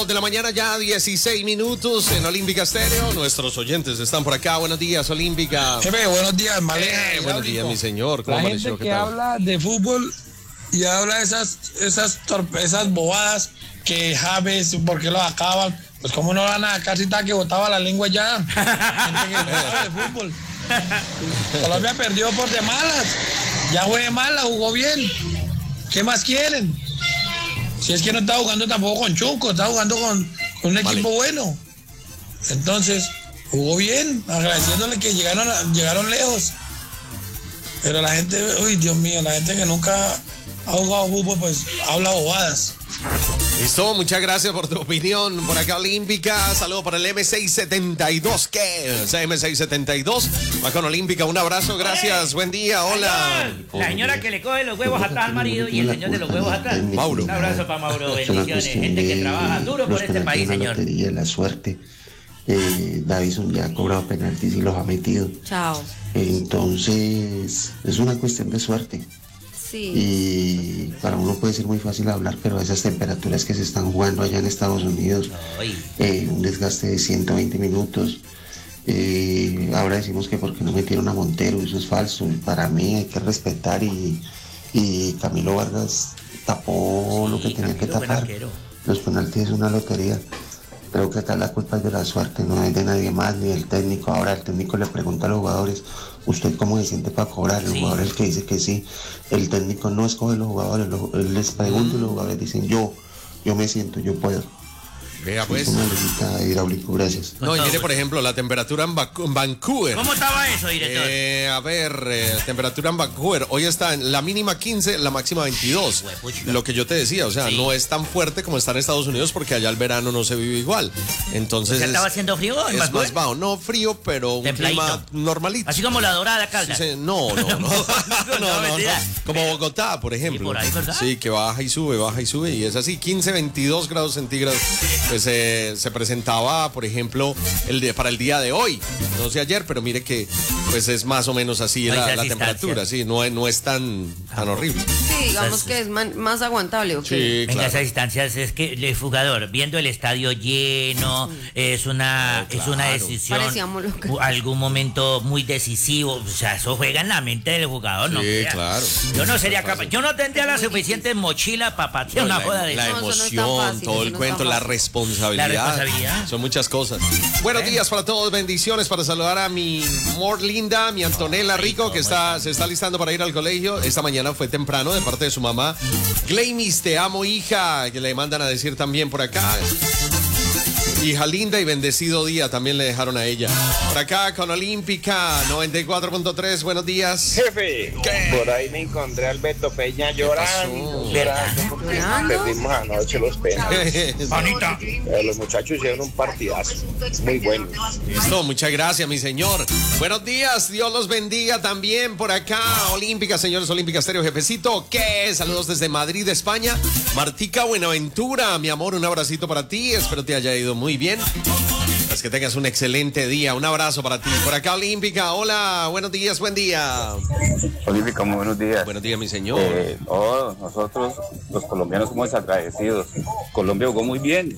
8 de la mañana, ya 16 minutos en Olímpica Estéreo. Nuestros oyentes están por acá. Buenos días, Olímpica. Jefe, buenos días, Malena. Buenos días, mi señor. ¿Cómo la amaneció? gente ¿Qué que tal? habla de fútbol y habla de esas bobadas que Javes, ¿por qué los acaban? Pues como no van a casi está que botaba la lengua ya. Gente que no sabe de fútbol. Colombia perdió por de malas. Ya fue de mala, jugó bien. ¿Qué más quieren? Si es que no está jugando tampoco con Chuco, está jugando con un equipo bueno. Entonces, jugó bien, agradeciéndole que llegaron lejos. Pero la gente, uy, Dios mío, la gente que nunca ha jugado fútbol, pues habla bobadas. Listo, muchas gracias por tu opinión. Por acá, Olímpica. Saludo para el M672. ¿Qué es M672? Va con Olímpica. Un abrazo, gracias. Buen día, hola. La señora que le coge los huevos atrás al marido y el señor de los huevos atrás. Mauro. Un abrazo para Mauro. Bendiciones. Gente que trabaja duro por este país, señor. La suerte. Davison ya ha cobrado penaltis y los ha metido. Chao. Entonces, es una cuestión de suerte. Sí. Y para uno puede ser muy fácil hablar, pero esas temperaturas que se están jugando allá en Estados Unidos, un desgaste de 120 minutos. Ahora decimos que porque no metieron a Montero, eso es falso. Para mí hay que respetar y Camilo Vargas tapó lo que tenía que tapar. Los penaltis es una lotería. Creo que acá la culpa es de la suerte, no es de nadie más, ni del técnico. Ahora el técnico le pregunta a los jugadores, ¿usted cómo se siente para cobrar? El jugador es el que dice que sí. El técnico no escoge los jugadores, él les pregunta y los jugadores dicen, yo me siento, yo puedo. Vea pues. Una leyita hidráulico, gracias. No, y mire, por ejemplo, la temperatura en Vancouver. ¿Cómo estaba eso, director? Temperatura en Vancouver. Hoy está en la mínima 15, la máxima 22. Lo que yo te decía, o sea, no es tan fuerte como está en Estados Unidos porque allá el verano no se vive igual. Entonces. ¿Ya estaba haciendo frío en es Vancouver? más bajo, no frío, pero un clima normalito. Así como la Dorada Caldas. Sí, no. Como Bogotá, por ejemplo. Por ahí, ¿verdad? Sí, que baja y sube. Y es así, 15, 22 grados centígrados. Pues se presentaba, por ejemplo, para el día de hoy. No sé ayer, pero mire que pues es más o menos así la temperatura. Sí, no es tan horrible. Sí, digamos que es más aguantable. ¿Okay? Sí, En claro. esas instancias es que el jugador, viendo el estadio lleno, es una decisión, Parecíamos locos. algún momento muy decisivo. O sea, eso juega en la mente del jugador, ¿no? Sí, claro. Yo no sería capaz, yo no tendría la suficiente mochila para patear una joda de La eso. No, eso no es tan emoción, fácil, todo eso el no es cuento, tan la fácil. responsabilidad. Responsabilidad. Son muchas cosas. Buenos días para todos, bendiciones para saludar a mi amor linda, mi Antonella Rico, que se está listando para ir al colegio. Esta mañana fue temprano de parte de su mamá. Gleimis, te amo, hija, que le mandan a decir también por acá. Hija linda y bendecido día, también le dejaron a ella. Por acá con Olímpica 94.3, buenos días. Jefe, por ahí me encontré a Alberto Peña llorando porque perdimos anoche los penales. Bonita. Los muchachos hicieron un partidazo muy bueno. Listo, muchas gracias, mi señor. Buenos días, Dios los bendiga también por acá. Olímpica, señores, Olímpica Estéreo, jefecito. ¿Qué? Saludos desde Madrid, España. Martica Buenaventura, mi amor, un abracito para ti. Espero te haya ido muy bien. Es que tengas un excelente día. Un abrazo para ti. Por acá, Olímpica. Hola, buenos días, buen día. Olímpica, muy buenos días. Buenos días, mi señor. Nosotros, los colombianos, somos agradecidos. Colombia jugó muy bien.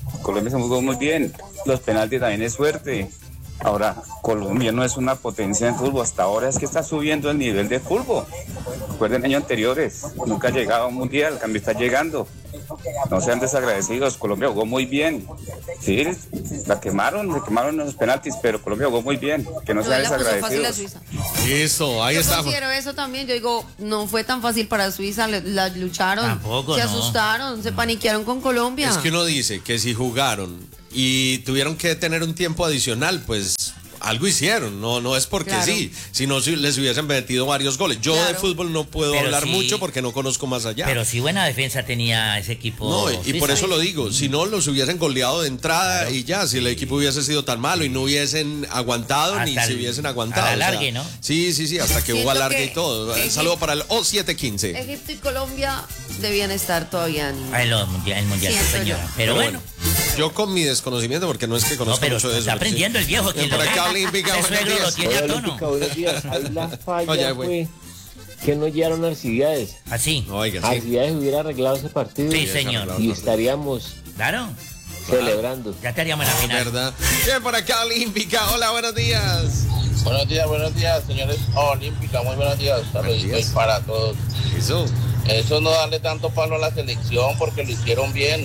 Los penaltis también es suerte. Ahora, Colombia no es una potencia en fútbol. Hasta ahora es que está subiendo el nivel de fútbol. Recuerden años anteriores. Nunca ha llegado a un mundial. En cambio está llegando. No sean desagradecidos. Colombia jugó muy bien. Sí, le quemaron en los penaltis, pero Colombia jugó muy bien. Que no sean La puso fácil a desagradecidos. Suiza. Eso, ahí Yo está. considero eso también. Yo digo, no fue tan fácil para Suiza. La lucharon. Tampoco, se no. asustaron, se paniquearon con Colombia. Es que uno dice que si jugaron y tuvieron que tener un tiempo adicional, pues algo hicieron, no es porque Claro. sí, si no les hubiesen metido varios goles. Yo de Claro. fútbol no puedo Pero hablar sí. mucho porque no conozco más allá. Pero sí buena defensa tenía ese equipo. No, y por Suiza. eso lo digo, si no los hubiesen goleado de entrada y ya, si el equipo hubiese sido tan malo y no hubiesen aguantado Hasta ni se el- hubiesen aguantado. a la o sea, largue, ¿no? Sí, hasta que hubo Siento alargue que y todo. Egipto- Saludo para el O715. Egipto y Colombia debían estar todavía en... El mundial, Siento señora. yo. Pero bueno. Yo con mi desconocimiento, porque no es que No, conozco pero mucho de eso. está aprendiendo el viejo. Que Por acá, Olímpica, ese buenos suegro lo días. tiene a tono. Buenos días. Ahí la falla Oye, güey. fue que no llegaron Arcidiades. Así. Oiga, sí. Arcidiades hubiera arreglado ese partido Sí, señor. y estaríamos Claro. celebrando. Ya estaríamos en la final. ¿Verdad? Bien, por acá, Olímpica. Hola, buenos días. Buenos días, señores Olímpica. Muy buenos días. Saludos para todos. Eso no darle tanto palo a la selección porque lo hicieron bien.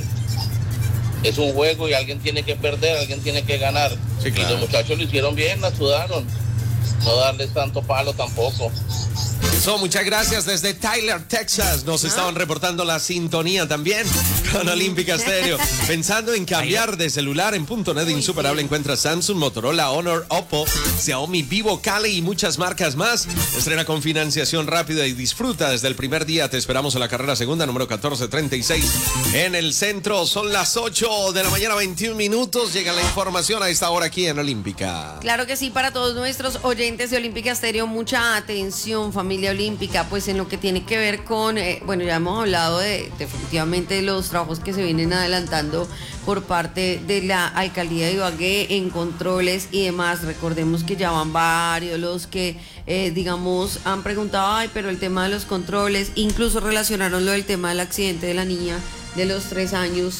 Es un juego y alguien tiene que perder, alguien tiene que ganar. Sí, claro. Y los muchachos lo hicieron bien, la sudaron. No darles tanto palo tampoco. Eso, muchas gracias desde Tyler, Texas. Nos estaban reportando la sintonía también con Olímpica Stereo. Pensando en cambiar de celular, en .net Insuperable encuentra Samsung, Motorola, Honor, Oppo, Xiaomi, Vivo, Cali y muchas marcas más. Estrena con financiación rápida y disfruta desde el primer día. Te esperamos en la carrera segunda, número 1436, en el centro. Son las 8 de la mañana, 21 minutos. Llega la información a esta hora aquí en Olímpica. Claro que sí, para todos nuestros oyentes de Olímpica Stereo, mucha atención, familia olímpica, pues en lo que tiene que ver con, bueno, ya hemos hablado de definitivamente los trabajos que se vienen adelantando por parte de la alcaldía de Ibagué en controles y demás. Recordemos que ya van varios los que, digamos, han preguntado, ay, pero el tema de los controles, incluso relacionaron lo del tema del accidente de la niña de los 3 años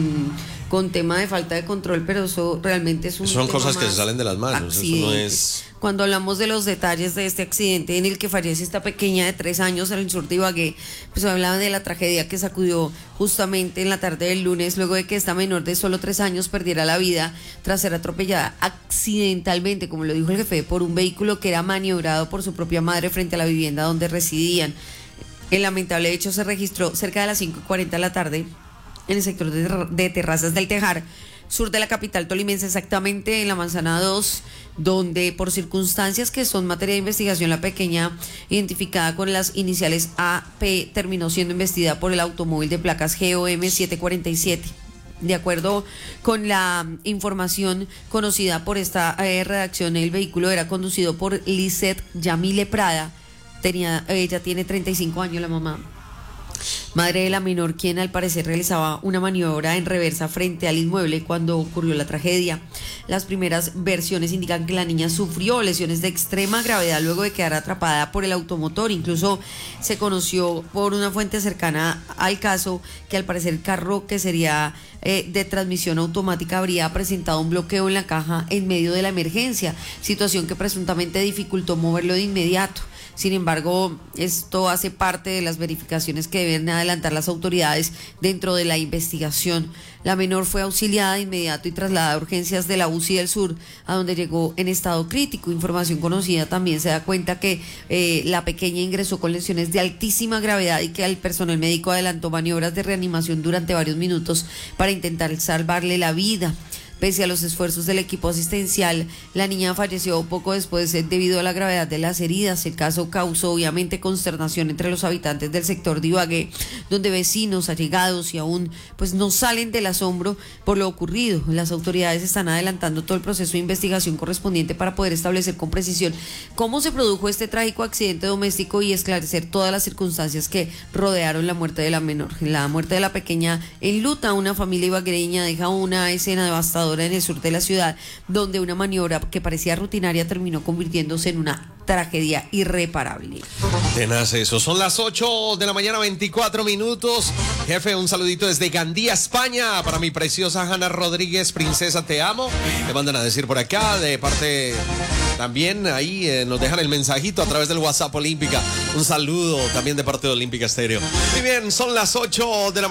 con tema de falta de control, pero eso realmente es un Son tema cosas que más se salen de las manos, accidente. eso no es... Cuando hablamos de los detalles de este accidente en el que fallece esta pequeña de 3 años en el sur de Ibagué, pues hablaban de la tragedia que sacudió justamente en la tarde del lunes, luego de que esta menor de solo 3 años perdiera la vida tras ser atropellada accidentalmente, como lo dijo el jefe, por un vehículo que era maniobrado por su propia madre frente a la vivienda donde residían. El lamentable hecho se registró cerca de las 5:40 de la tarde en el sector de Terrazas del Tejar, sur de la capital tolimense, exactamente en la manzana 2, donde por circunstancias que son materia de investigación, la pequeña, identificada con las iniciales AP, terminó siendo investida por el automóvil de placas GOM 747. De acuerdo con la información conocida por esta redacción, el vehículo era conducido por Lisette Yamile Prada. Ella tiene 35 años, la mamá, madre de la menor, quien al parecer realizaba una maniobra en reversa frente al inmueble cuando ocurrió la tragedia. Las primeras versiones indican que la niña sufrió lesiones de extrema gravedad luego de quedar atrapada por el automotor. Incluso se conoció por una fuente cercana al caso que al parecer el carro, que sería de transmisión automática, habría presentado un bloqueo en la caja en medio de la emergencia, situación que presuntamente dificultó moverlo de inmediato. Sin embargo, esto hace parte de las verificaciones que deben adelantar las autoridades dentro de la investigación. La menor fue auxiliada de inmediato y trasladada a urgencias de la UCI del Sur, a donde llegó en estado crítico. Información conocida también se da cuenta que la pequeña ingresó con lesiones de altísima gravedad y que el personal médico adelantó maniobras de reanimación durante varios minutos para intentar salvarle la vida. Pese a los esfuerzos del equipo asistencial, la niña falleció poco después debido a la gravedad de las heridas. El caso causó obviamente consternación entre los habitantes del sector de Ibagué, donde vecinos, allegados y aún pues no salen del asombro por lo ocurrido. Las autoridades están adelantando todo el proceso de investigación correspondiente para poder establecer con precisión cómo se produjo este trágico accidente doméstico y esclarecer todas las circunstancias que rodearon la muerte de la menor. La muerte de la pequeña enluta a una familia ibaguereña, deja una escena devastadora en el sur de la ciudad, donde una maniobra que parecía rutinaria terminó convirtiéndose en una tragedia irreparable. Tenaz eso. Son las 8 de la mañana, 24 minutos. Jefe, un saludito desde Gandía, España, para mi preciosa Hanna Rodríguez, princesa, te amo. Te mandan a decir por acá, de parte también ahí nos dejan el mensajito a través del WhatsApp Olímpica. Un saludo también de parte de Olímpica Stereo. Muy bien, son las 8 de la